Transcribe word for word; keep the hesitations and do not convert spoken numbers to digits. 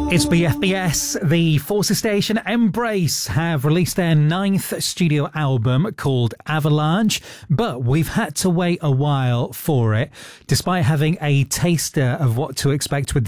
It's B F B S. The Forces station Embrace have released their ninth studio album called Avalanche, but we've had to wait a while for it, despite having a taster of what to expect with